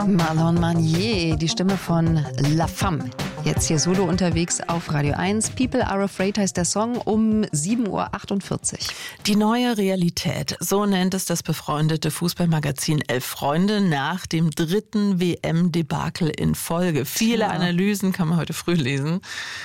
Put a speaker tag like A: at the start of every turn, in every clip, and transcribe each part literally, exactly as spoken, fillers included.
A: Marlon Manier, die Stimme von La Femme. Jetzt hier solo unterwegs auf Radio eins. People Are Afraid heißt der Song um sieben Uhr achtundvierzig.
B: Die neue Realität, so nennt es das befreundete Fußballmagazin Elf Freunde nach dem dritten W M-Debakel in Folge. Viele
A: ja. Analysen
B: kann man heute früh lesen.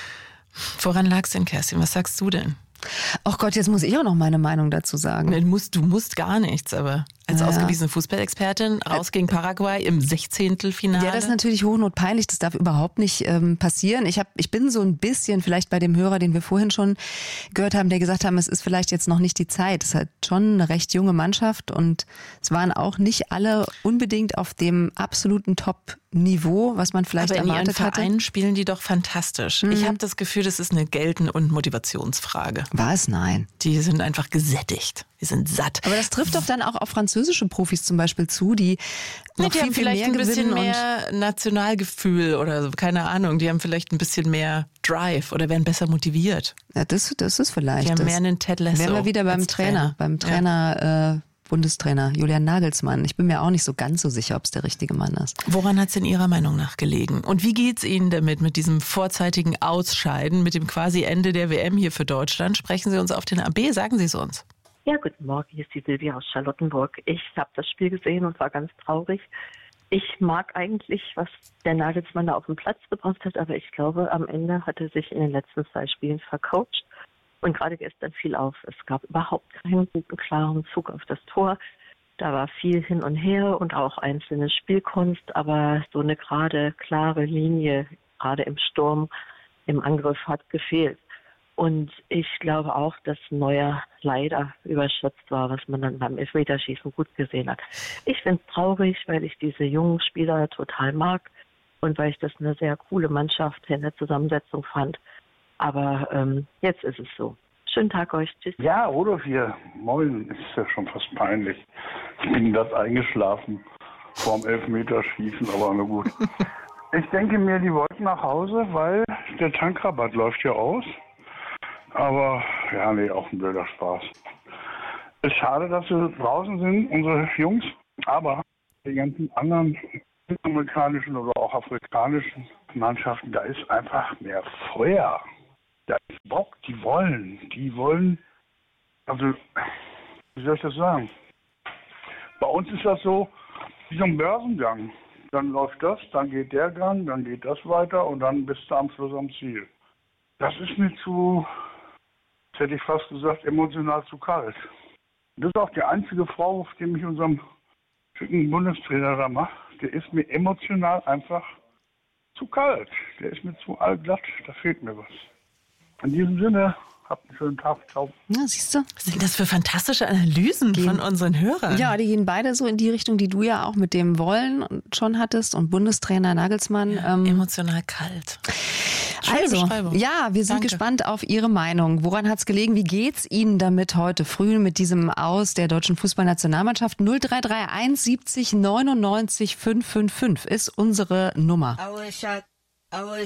B: Woran lag's denn, Kerstin? Was sagst du denn?
A: Ach Gott, jetzt muss ich auch noch meine Meinung dazu sagen.
B: Du musst, du musst gar nichts, aber als
A: naja.
B: ausgewiesene Fußballexpertin raus gegen Paraguay im Sechzehntelfinale.
A: Ja, das ist natürlich hochnotpeinlich, das darf überhaupt nicht ähm, passieren. Ich, hab, ich bin so ein bisschen vielleicht bei dem Hörer, den wir vorhin schon gehört haben, der gesagt haben, es ist vielleicht jetzt noch nicht die Zeit. Es ist halt schon eine recht junge Mannschaft und es waren auch nicht alle unbedingt auf dem absoluten Top-Niveau, was man vielleicht
B: aber
A: erwartet
B: in ihren
A: hatte.
B: Vereinen spielen die doch fantastisch. Mhm. Ich habe das Gefühl, das ist eine Gelten- und Motivationsfrage.
A: War es? Nein.
B: Die sind einfach gesättigt. Die sind satt.
A: Aber das trifft doch dann auch auf französische Profis zum Beispiel zu, die noch
B: ja, die
A: viel,
B: haben
A: viel
B: vielleicht
A: mehr
B: ein bisschen
A: gewinnen
B: mehr Nationalgefühl oder so, keine Ahnung. Die haben vielleicht ein bisschen mehr Drive oder werden besser motiviert.
A: Ja, das, das ist vielleicht.
B: Die haben
A: das
B: mehr einen Ted Lasso.
A: Wären wir wieder beim Trainer,
B: Trainer,
A: beim Trainer, ja. äh, Bundestrainer Julian Nagelsmann. Ich bin mir auch nicht so ganz so sicher, ob es der richtige Mann ist.
B: Woran hat es in Ihrer Meinung nach gelegen? Und wie geht's Ihnen damit, mit diesem vorzeitigen Ausscheiden, mit dem quasi Ende der W M hier für Deutschland? Sprechen Sie uns auf den A B, sagen Sie es uns.
C: Ja, guten Morgen, hier ist die Silvia aus Charlottenburg. Ich habe das Spiel gesehen und war ganz traurig. Ich mag eigentlich, was der Nagelsmann da auf den Platz gebracht hat, aber ich glaube, am Ende hat er sich in den letzten zwei Spielen vercoacht. Und gerade gestern fiel auf, es gab überhaupt keinen guten, klaren Zug auf das Tor. Da war viel hin und her und auch einzelne Spielkunst, aber so eine gerade, klare Linie, gerade im Sturm, im Angriff hat gefehlt. Und ich glaube auch, dass Neuer leider überschätzt war, was man dann beim Elfmeterschießen gut gesehen hat. Ich finde es traurig, weil ich diese jungen Spieler total mag und weil ich das eine sehr coole Mannschaft in der Zusammensetzung fand. Aber ähm, jetzt ist es so. Schönen Tag euch. Tschüss.
D: Ja, Rudolf hier. Moin. Ist ja schon fast peinlich. Ich bin das eingeschlafen vorm Elfmeterschießen, aber na gut. Ich denke mir, die wollten nach Hause, weil der Tankrabatt läuft ja aus. Aber, ja, nee, auch ein blöder Spaß. Es ist schade, dass wir draußen sind, unsere Jungs. Aber die ganzen anderen amerikanischen oder auch afrikanischen Mannschaften, da ist einfach mehr Feuer. Da ist Bock, die wollen. Die wollen, also, wie soll ich das sagen? Bei uns ist das so, wie so ein Börsengang. Dann läuft das, dann geht der Gang, dann geht das weiter und dann bist du am Schluss am Ziel. Das ist mir zu, jetzt hätte ich fast gesagt, emotional zu kalt. Das ist auch der einzige Vorwurf, den mich unserem schicken Bundestrainer da macht. Der ist mir emotional einfach zu kalt. Der ist mir zu allglatt, da fehlt mir was. In diesem Sinne, habt einen schönen Tag. Ciao.
A: Ja, siehst du?
B: Was sind das für fantastische Analysen gehen, von unseren Hörern?
A: Ja, die gehen beide so in die Richtung, die du ja auch mit dem Wollen schon hattest und Bundestrainer Nagelsmann.
B: Ja, ähm, emotional kalt. Schöne
A: also,
B: Beschreibung.
A: ja, wir sind
B: Danke.
A: gespannt auf Ihre Meinung. Woran hat es gelegen? Wie geht's Ihnen damit heute früh mit diesem Aus der deutschen Fußballnationalmannschaft? null drei drei eins siebzig neunundneunzig fünfhundertfünfundfünfzig ist unsere Nummer.